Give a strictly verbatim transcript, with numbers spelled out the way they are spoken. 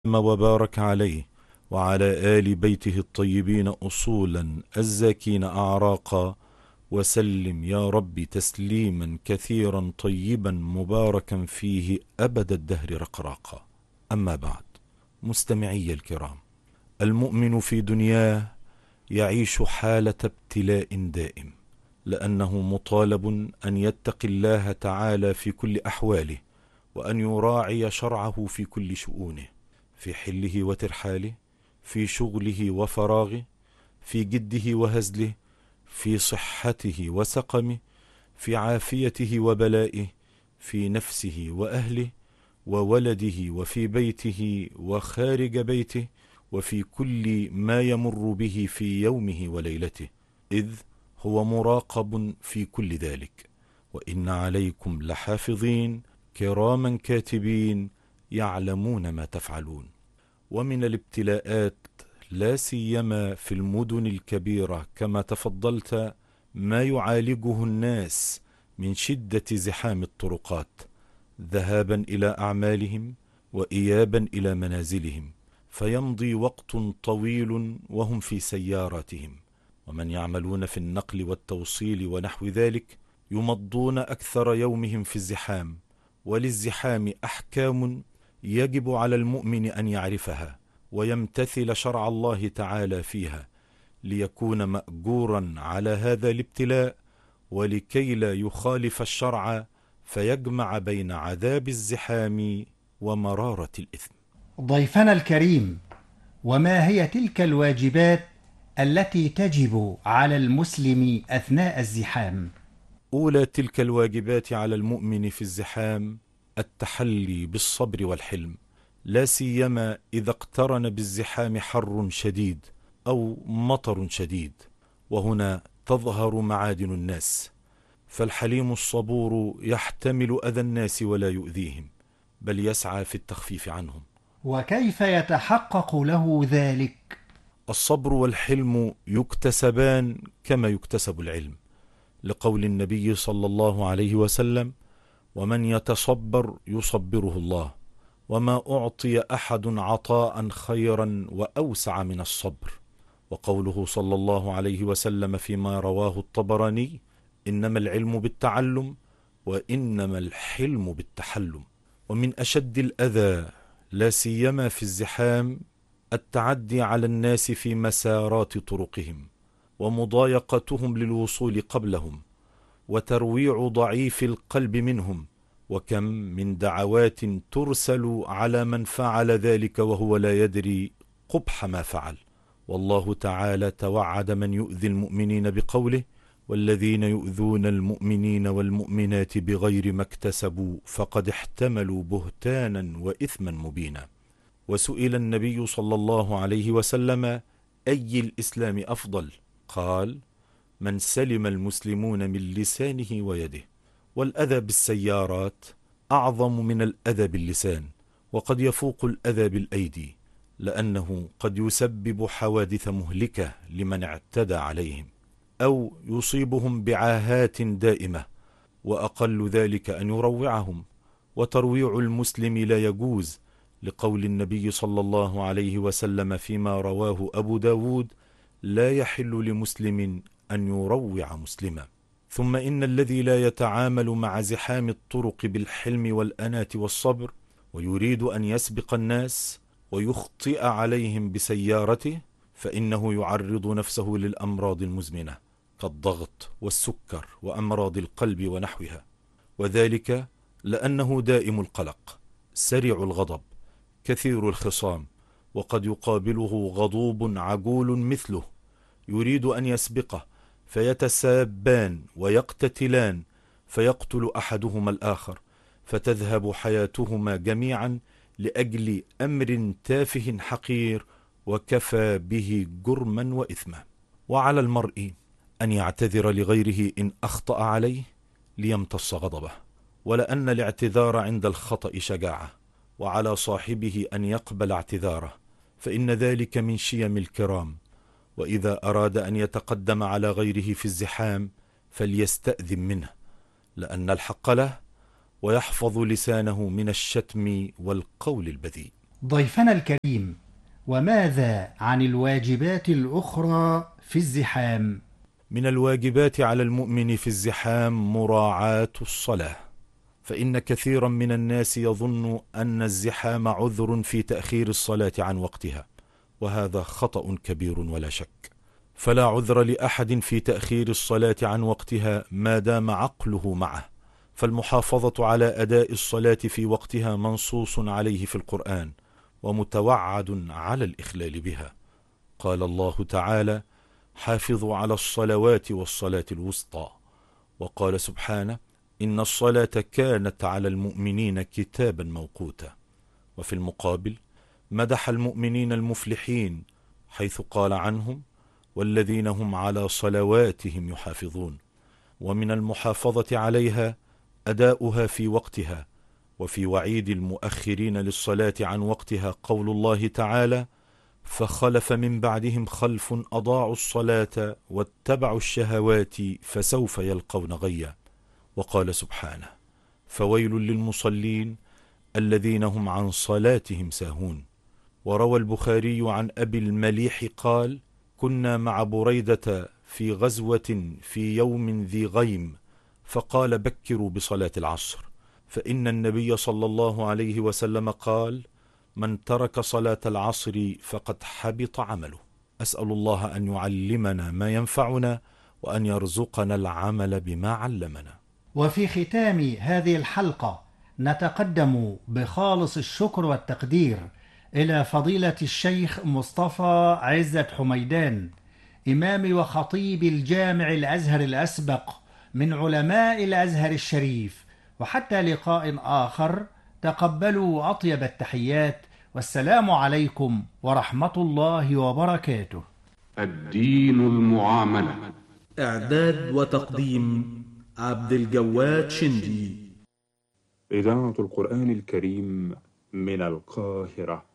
وبارك عليه وعلى آل بيته الطيبين أصولا الزاكين أعراقا، وسلم يا رب تسليما كثيرا طيبا مباركا فيه أبد الدهر رقراقا. أما بعد، مستمعي الكرام، المؤمن في دنياه يعيش حالة ابتلاء دائم، لأنه مطالب أن يتقي الله تعالى في كل أحواله، وأن يراعي شرعه في كل شؤونه، في حله وترحاله، في شغله وفراغه، في جده وهزله، في صحته وسقمه، في عافيته وبلائه، في نفسه وأهله وولده وفي بيته وخارج بيته، وفي كل ما يمر به في يومه وليلته، إذ هو مراقب في كل ذلك. وإن عليكم لحافظين كراما كاتبين يعلمون ما تفعلون. ومن الابتلاءات لا سيما في المدن الكبيرة كما تفضلت ما يعالجه الناس من شدة زحام الطرقات، ذهابا إلى أعمالهم وإيابا إلى منازلهم، فيمضي وقت طويل وهم في سياراتهم. ومن يعملون في النقل والتوصيل ونحو ذلك يمضون أكثر يومهم في الزحام، وللزحام أحكام يجب على المؤمن أن يعرفها ويمتثل شرع الله تعالى فيها، ليكون مأجورا على هذا الابتلاء، ولكي لا يخالف الشرع فيجمع بين عذاب الزحام ومرارة الإثم. ضيفنا الكريم، وما هي تلك الواجبات التي تجب على المسلم أثناء الزحام؟ أولى تلك الواجبات على المؤمن في الزحام التحلي بالصبر والحلم، لا سيما إذا اقترن بالزحام حر شديد أو مطر شديد، وهنا تظهر معادن الناس. فالحليم الصبور يحتمل أذى الناس ولا يؤذيهم، بل يسعى في التخفيف عنهم. وكيف يتحقق له ذلك؟ الصبر والحلم يكتسبان كما يكتسب العلم، لقول النبي صلى الله عليه وسلم: ومن يتصبر يصبره الله، وما أعطي أحد عطاء خيرا وأوسع من الصبر. وقوله صلى الله عليه وسلم فيما رواه الطبراني: إنما العلم بالتعلم وإنما الحلم بالتحلم. ومن أشد الأذى لا سيما في الزحام التعدي على الناس في مسارات طرقهم، ومضايقتهم للوصول قبلهم، وترويع ضعيف القلب منهم. وكم من دعوات ترسل على من فعل ذلك وهو لا يدري قبح ما فعل. والله تعالى توعد من يؤذي المؤمنين بقوله: والذين يؤذون المؤمنين والمؤمنات بغير ما اكتسبوا فقد احتملوا بهتانا وإثما مبينا. وسئل النبي صلى الله عليه وسلم: أي الإسلام أفضل؟ قال: من سلم المسلمون من لسانه ويده. والأذى بالسيارات أعظم من الأذى باللسان، وقد يفوق الأذى بالأيدي، لأنه قد يسبب حوادث مهلكة لمن اعتدى عليهم، أو يصيبهم بعاهات دائمة، وأقل ذلك أن يروعهم. وترويع المسلم لا يجوز، لقول النبي صلى الله عليه وسلم فيما رواه أبو داود: لا يحل لمسلم أن يروع مسلما. ثم إن الذي لا يتعامل مع زحام الطرق بالحلم والأناة والصبر، ويريد أن يسبق الناس ويخطئ عليهم بسيارته، فإنه يعرض نفسه للأمراض المزمنة كالضغط والسكر وأمراض القلب ونحوها، وذلك لأنه دائم القلق، سريع الغضب، كثير الخصام، وقد يقابله غضوب عجول مثله يريد أن يسبقه، فيتسابان ويقتتلان، فيقتل أحدهما الآخر، فتذهب حياتهما جميعا لأجل أمر تافه حقير وكفى به جرما وإثما. وعلى المرء أن يعتذر لغيره إن أخطأ عليه ليمتص غضبه، ولأن الاعتذار عند الخطأ شجاعة، وعلى صاحبه أن يقبل اعتذاره، فإن ذلك من شيم الكرام. وإذا أراد أن يتقدم على غيره في الزحام فليستأذن منه، لأن الحق له، ويحفظ لسانه من الشتم والقول البذيء. ضيفنا الكريم، وماذا عن الواجبات الأخرى في الزحام؟ من الواجبات على المؤمن في الزحام مراعاة الصلاة، فإن كثيرا من الناس يظن أن الزحام عذر في تأخير الصلاة عن وقتها، وهذا خطأ كبير ولا شك. فلا عذر لأحد في تأخير الصلاة عن وقتها ما دام عقله معه، فالمحافظة على أداء الصلاة في وقتها منصوص عليه في القرآن، ومتوعد على الإخلال بها. قال الله تعالى: حافظوا على الصلوات والصلاة الوسطى. وقال سبحانه: إن الصلاة كانت على المؤمنين كتابا موقوتا. وفي المقابل مدح المؤمنين المفلحين حيث قال عنهم: والذين هم على صلواتهم يحافظون. ومن المحافظة عليها أداؤها في وقتها. وفي وعيد المؤخرين للصلاة عن وقتها قول الله تعالى: فخلف من بعدهم خلف أضاعوا الصلاة واتبعوا الشهوات فسوف يلقون غيا. وقال سبحانه: فويل للمصلين الذين هم عن صلاتهم ساهون. وروى البخاري عن أبي المليح قال: كنا مع بريدة في غزوة في يوم ذي غيم، فقال: بكروا بصلاة العصر، فإن النبي صلى الله عليه وسلم قال: من ترك صلاة العصر فقد حبط عمله. أسأل الله أن يعلمنا ما ينفعنا، وأن يرزقنا العمل بما علمنا. وفي ختام هذه الحلقة نتقدم بخالص الشكر والتقدير إلى فضيلة الشيخ مصطفى عزت حميدان، إمام وخطيب الجامع الأزهر الأسبق من علماء الأزهر الشريف. وحتى لقاء آخر، تقبلوا أطيب التحيات، والسلام عليكم ورحمة الله وبركاته. الدين المعاملة. إعداد وتقديم عبد الجواد شندي. إذاعة القرآن الكريم من القاهرة.